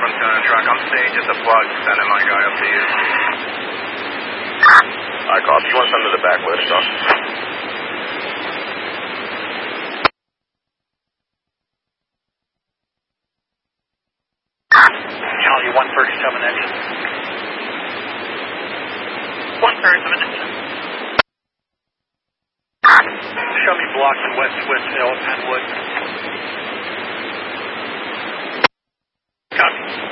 I'm sending a truck on stage. It's a plug. Sending my guy up to you. I copy. You want to send to the back loading dock? Charlie 137 engine. 137 engine. Show me blocks in West Swiss Hill, Penwood. Copy.